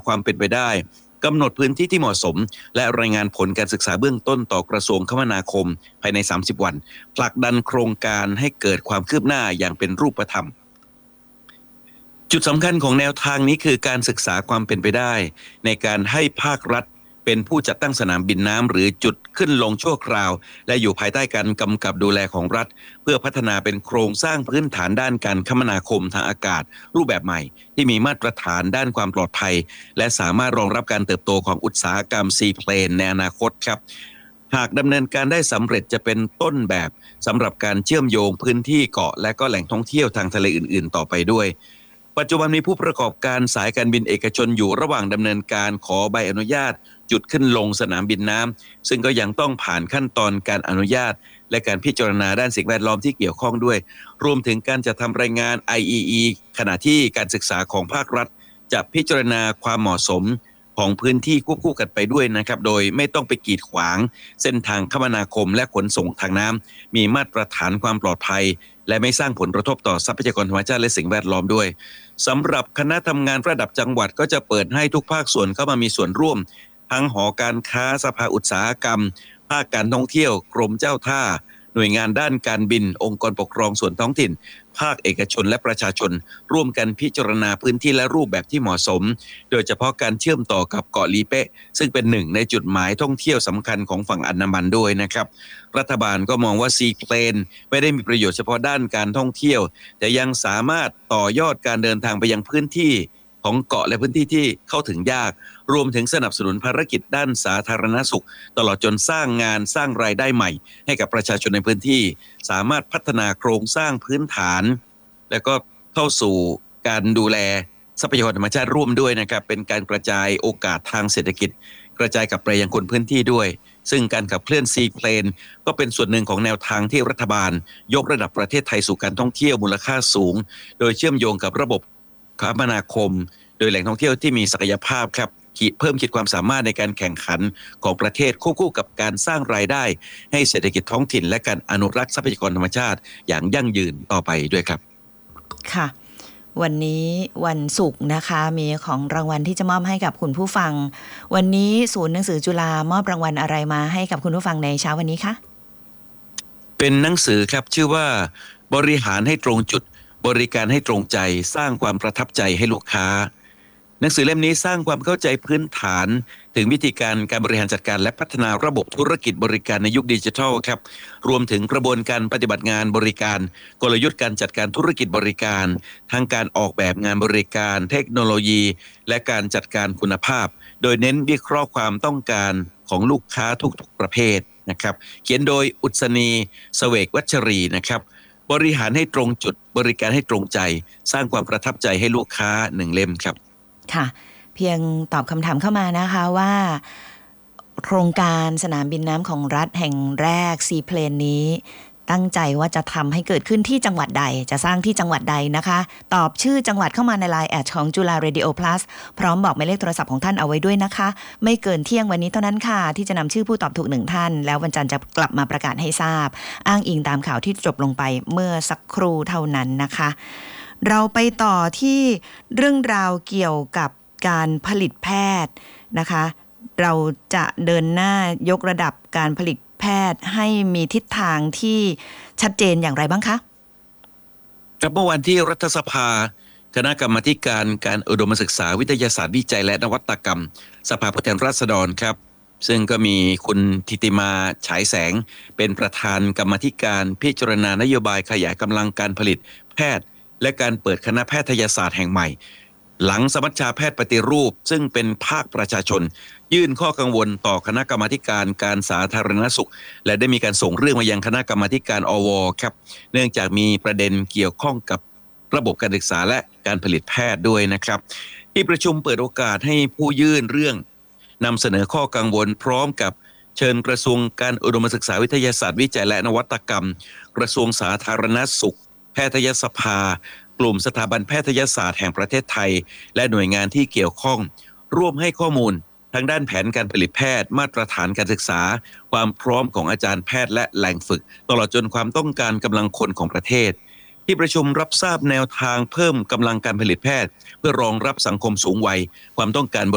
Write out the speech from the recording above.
ความเป็นไปได้กำหนดพื้นที่ที่เหมาะสมและรายงานผลการศึกษาเบื้องต้นต่อกระทรวงคมนาคมภายใน30วันผลักดันโครงการให้เกิดความคืบหน้าอย่างเป็นรูปธรรมจุดสำคัญของแนวทางนี้คือการศึกษาความเป็นไปได้ในการให้ภาครัฐเป็นผู้จัดตั้งสนามบินน้ำหรือจุดขึ้นลงชั่วคราวและอยู่ภายใต้การกำกับดูแลของรัฐเพื่อพัฒนาเป็นโครงสร้างพื้นฐานด้านการคมนาคมทางอากาศรูปแบบใหม่ที่มีมาตรฐานด้านความปลอดภัยและสามารถรองรับการเติบโตของอุตสาหกรรมซีเพลนในอนาคตครับหากดำเนินการได้สำเร็จจะเป็นต้นแบบสำหรับการเชื่อมโยงพื้นที่เกาะและก็แหล่งท่องเที่ยวทางทะเลอื่นๆต่อไปด้วยปัจจุบันมีผู้ประกอบการสายการบินเอกชนอยู่ระหว่างดำเนินการขอใบอนุญาตจุดขึ้นลงสนามบินน้ำซึ่งก็ยังต้องผ่านขั้นตอนการอนุญาตและการพิจารณาด้านสิ่งแวดล้อมที่เกี่ยวข้องด้วยรวมถึงการจัดทำรายงาน IEE ขณะที่การศึกษาของภาครัฐจะพิจารณาความเหมาะสมของพื้นที่ควบคู่กันไปด้วยนะครับโดยไม่ต้องไปกีดขวางเส้นทางคมนาคมและขนส่งทางน้ำมีมาตรฐานความปลอดภัยและไม่สร้างผลกระทบต่อทรัพยากรธรรมชาติและสิ่งแวดล้อมด้วยสำหรับคณะทำงานระดับจังหวัดก็จะเปิดให้ทุกภาคส่วนเข้ามามีส่วนร่วมทั้งหอการค้าสภาอุตสาหกรรมภาคการท่องเที่ยวกรมเจ้าท่าหน่วยงานด้านการบินองค์กรปกครองส่วนท้องถิ่นภาคเอกชนและประชาชนร่วมกันพิจารณาพื้นที่และรูปแบบที่เหมาะสมโดยเฉพาะการเชื่อมต่อกับเกาะลีเป๊ะซึ่งเป็นหนึ่งในจุดหมายท่องเที่ยวสำคัญของฝั่งอันดามันด้วยนะครับรัฐบาลก็มองว่าซีเพลนไม่ได้มีประโยชน์เฉพาะด้านการท่องเที่ยวแต่ยังสามารถต่อยอดการเดินทางไปยังพื้นที่ของเกาะและพื้นที่ที่เข้าถึงยากรวมถึงสนับสนุนภารกิจด้านสาธารณสุขตลอดจนสร้างงานสร้างรายได้ใหม่ให้กับประชาชนในพื้นที่สามารถพัฒนาโครงสร้างพื้นฐานและก็เข้าสู่การดูแลทรัพยากรธรรมชาติร่วมด้วยนะครับเป็นการกระจายโอกาสทางเศรษฐกิจกระจายกับไปยังคนพื้นที่ด้วยซึ่งการขับเคลื่อนซีเพลนก็เป็นส่วนหนึ่งของแนวทางที่รัฐบาลยกระดับประเทศไทยสู่การท่องเที่ยวมูลค่าสูงโดยเชื่อมโยงกับระบบคมนาคมโดยแหล่งท่องเที่ยวที่มีศักยภาพครับเพิ่มขีดความสามารถในการแข่งขันของประเทศควบคู่กับการสร้างรายได้ให้เศรษฐกิจท้องถิ่นและการอนุรักษ์ทรัพยากรธรรมชาติอย่างยั่งยืนต่อไปด้วยครับค่ะวันนี้วันศุกร์นะคะมีของรางวัลที่จะมอบให้กับคุณผู้ฟังวันนี้ศูนย์หนังสือจุฬามอบรางวัลอะไรมาให้กับคุณผู้ฟังในเช้าวันนี้คะเป็นหนังสือครับชื่อว่าบริหารให้ตรงจุดบริการให้ตรงใจสร้างความประทับใจให้ลูกค้าหนังสือเล่มนี้สร้างความเข้าใจพื้นฐานถึงวิธีการบริหารจัดการและพัฒนาระบบธุรกิจบริการในยุคดิจิทัลครับรวมถึงกระบวนการปฏิบัติงานบริการกลยุทธ์การจัดการธุรกิจบริการทั้งการออกแบบงานบริการเทคโนโลยีและการจัดการคุณภาพโดยเน้นวิเคราะห์ความต้องการของลูกค้าทุกประเภทนะครับเขียนโดยอุศนีเสวกวัชรีนะครับบริหารให้ตรงจุดบริการให้ตรงใจสร้างความประทับใจให้ลูกค้า1เล่มครับค่ะเพียงตอบคำถามเข้ามานะคะว่าโครงการสนามบินน้ำของรัฐแห่งแรกซีเพลนนี้ตั้งใจว่าจะทำให้เกิดขึ้นที่จังหวัดใดจะสร้างที่จังหวัดใดนะคะตอบชื่อจังหวัดเข้ามาใน LINE แอดของจุฬา Radio Plus พร้อมบอกหมายเลขโทรศัพท์ของท่านเอาไว้ด้วยนะคะไม่เกินเที่ยงวันนี้เท่านั้นค่ะที่จะนำชื่อผู้ตอบถูก1ท่านแล้ววันจันทร์จะกลับมาประกาศให้ทราบอ้างอิงตามข่าวที่จบลงไปเมื่อสักครู่เท่านั้นนะคะเราไปต่อที่เรื่องราวเกี่ยวกับการผลิตแพทย์นะคะเราจะเดินหน้ายกระดับการผลิตแพทย์ให้มีทิศทางที่ชัดเจนอย่างไรบ้างคะครับเมื่อวันที่รัฐสภาคณะกรรมาธิการอุดมศึกษาวิทยาศาสตร์วิจัยและนวัตกรรมสภาผู้แทนราษฎรครับซึ่งก็มีคุณธิติมาฉายแสงเป็นประธานกรรมาธิการพิจารณานโยบายขยายกำลังการผลิตแพทย์และการเปิดคณะแพทยศาสตร์แห่งใหม่หลังสมัชชาแพทย์ปฏิรูปซึ่งเป็นภาคประชาชนยื่นข้อกังวลต่อคณะกรรมาการสาธารณสุขและได้มีการส่งเรื่องมายังคณะกรรมาอวครับเนื่องจากมีประเด็นเกี่ยวข้องกับระบบการศึกษาและการผลิตแพทย์ด้วยนะครับที่ประชุมเปิดโอกาสให้ผู้ยื่นเรื่องนำเสนอข้อกังวลพร้อมกับเชิญกระทรวงการอุดมศึกษาวิทยาศาสตร์วิจัยและนวัตกรรมกระทรวงสาธารณสุขแพทยสภากลุ่มสถาบันแพทยศาสตร์แห่งประเทศไทยและหน่วยงานที่เกี่ยวข้องร่วมให้ข้อมูลทางด้านแผนการผลิตแพทย์มาตรฐานการศึกษาความพร้อมของอาจารย์แพทย์และแหล่งฝึกตลอดจนความต้องการกำลังคนของประเทศที่ประชุมรับทราบแนวทางเพิ่มกำลังการผลิตแพทย์เพื่อรองรับสังคมสูงวัยความต้องการ